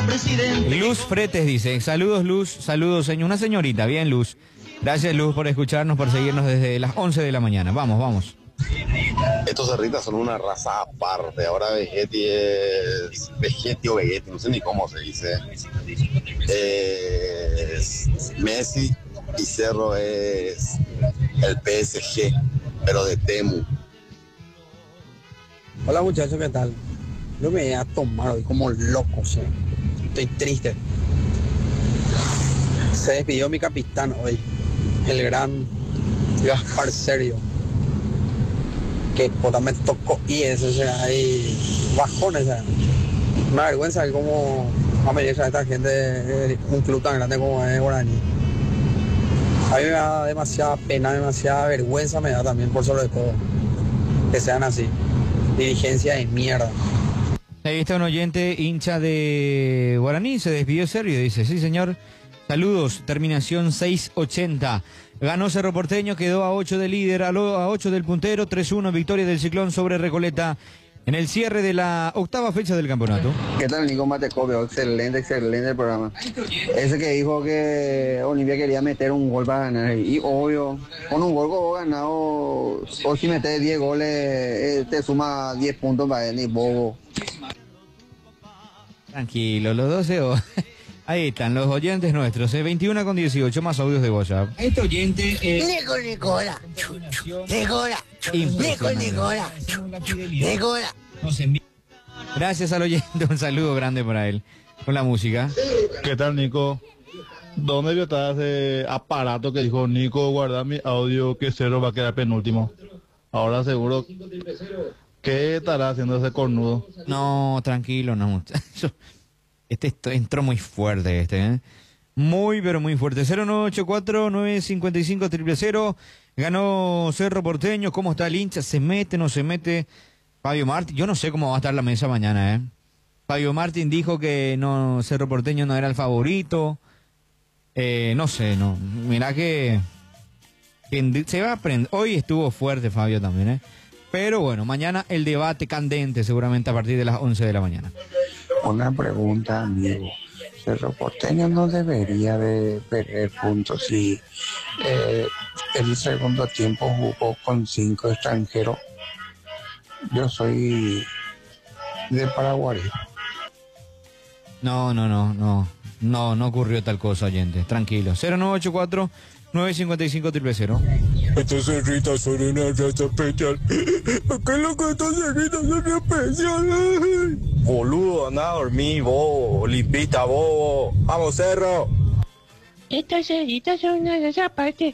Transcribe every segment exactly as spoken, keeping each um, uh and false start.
presidente. Luz Fretes dice, saludos Luz, saludos señor, una señorita, bien Luz. Gracias Luz por escucharnos, por seguirnos desde las once de la mañana. Vamos, vamos. Estos cerritas son una raza aparte. Ahora Vegetti es Vegetti o Vegetti, no sé ni cómo se dice. Es Messi y Cerro es el P S G, pero de Temu. Hola muchachos, ¿qué tal? Yo me voy a tomar hoy como loco, ¿sí? Estoy triste. Se despidió mi capitán hoy, el gran Gaspar Sergio. Que puta me tocó y eso, o sea, hay bajones, o sea. Me avergüenza ver cómo va a venir a esta gente, un club tan grande como es Guaraní. A mí me da demasiada pena, demasiada vergüenza me da también, por sobre todo, que sean así. Dirigencia de mierda. Ahí está un oyente hincha de Guaraní, se despidió Sergio, dice, sí señor, saludos, terminación seiscientos ochenta. Ganó Cerro Porteño, quedó a ocho de líder, a, lo, a ocho del puntero, tres uno, victoria del Ciclón sobre Recoleta en el cierre de la octava fecha del campeonato. ¿Qué tal, Nico Matecopio? Excelente, excelente el programa. Ese que dijo que Olimpia quería meter un gol para ganar, y obvio, con un gol como ganado, o si metes diez goles, eh, te suma diez puntos para él, y bobo. Tranquilo, los doce o... Ahí están los oyentes nuestros, ¿eh? veintiuno con dieciocho, más audios de WhatsApp. Este oyente es... Nico Nicola, Nicola, Nico Nicola, Nicola. Gracias al oyente, un saludo grande para él, con la música. ¿Qué tal, Nico? ¿Dónde vio está ese aparato que dijo Nico, guarda mi audio que Cerro va a quedar penúltimo? Ahora seguro, ¿qué estará haciendo ese cornudo? No, tranquilo, no, muchacho. Este esto, entró muy fuerte este, ¿eh? Muy, pero muy fuerte. cero nueve ocho cuatro, nueve cinco cinco, cero cero cero. Ganó Cerro Porteño. ¿Cómo está el hincha? ¿Se mete, no se mete? Fabio Martín, yo no sé cómo va a estar la mesa mañana, ¿eh? Fabio Martín dijo que no, Cerro Porteño no era el favorito. Eh, no sé, no. Mirá que, que se va a aprender. Hoy estuvo fuerte Fabio también, ¿eh? Pero bueno, mañana el debate candente seguramente a partir de las once de la mañana. Una pregunta, amigo. Cerro Porteño no debería de perder puntos si eh, el segundo tiempo jugó con cinco extranjeros. Yo soy de Paraguay. No, no, no, no. No, no ocurrió tal cosa, oyente. Tranquilo. cero nueve ocho cuatro, nueve cinco cinco, cero cero cero. Estos cerritas son una raza especial. ¿Qué es lo que estos cerritas son especiales? Boludo, anda a dormir, vos, olimpista, vos. Vamos, Cerro. Estos cerritos son una raza aparte.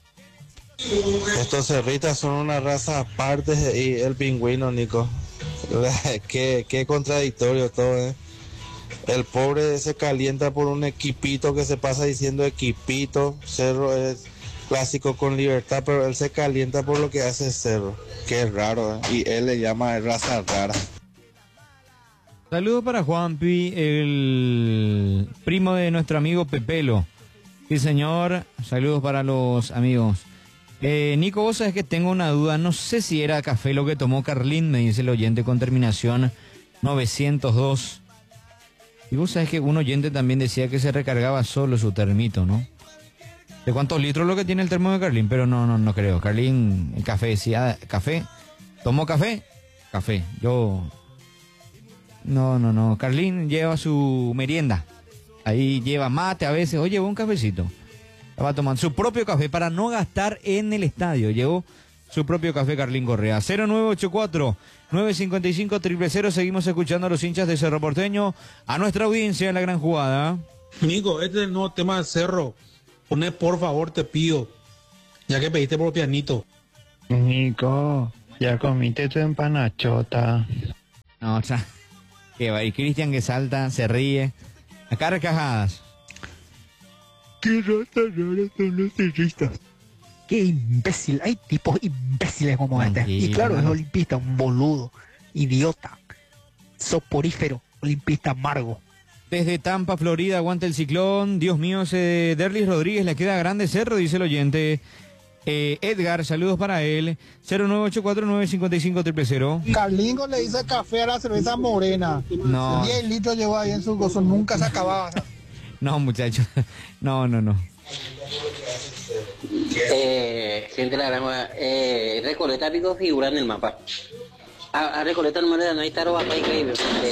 Estos cerritas son una raza aparte y el pingüino, Nico. qué, qué contradictorio todo, ¿eh? El pobre se calienta por un equipito que se pasa diciendo equipito. Cerro es clásico con Libertad, pero él se calienta por lo que hace Cerro. Qué raro, ¿eh? Y él le llama raza rara. Saludos para Juanpi, el primo de nuestro amigo Pepelo. Sí, señor. Saludos para los amigos. Eh, Nico, vos sabés que tengo una duda. No sé si era café lo que tomó Carlín, me dice el oyente con terminación novecientos dos. Y vos sabés que un oyente también decía que se recargaba solo su termito, ¿no? ¿De cuántos litros lo que tiene el termo de Carlín? Pero no, no, no creo. Carlín, el café, decía, ¿café? ¿Tomó café? Café. Yo... No, no, no. Carlín lleva su merienda. Ahí lleva mate a veces. O lleva un cafecito. Va a tomar su propio café para no gastar en el estadio. Llevó su propio café Carlín Correa. cero nueve ocho cuatro, nueve cinco cinco, cero cero cero. Seguimos escuchando a los hinchas de Cerro Porteño. A nuestra audiencia en la gran jugada. Nico, este es el nuevo tema de Cerro. Poné por favor, te pido. Ya que pediste por pianito. Nico, ya comiste tu empanachota. No, o sea, que va. Y Cristian que salta, se ríe. A carcajadas. Qué raza rara son los cerristas. Qué imbécil, hay tipos imbéciles como este. Y claro, es olimpista, un boludo, idiota, soporífero, olimpista amargo. Desde Tampa, Florida, aguanta el Ciclón. Dios mío, ese Derlis Rodríguez le queda grande Cerro, dice el oyente. Eh, Edgar, saludos para él. cero nueve ocho cuatro nueve cinco cinco cero cero cero. Carlingo le dice café a la cerveza morena. No. diez litros llevó ahí en su gozo, nunca se acababa. No, muchachos. No, no, no. Eh, gente la gran, eh, Recoleta pico figura en el mapa. A, a Recoleta no me le dan, no hay taro, acá hay que ir.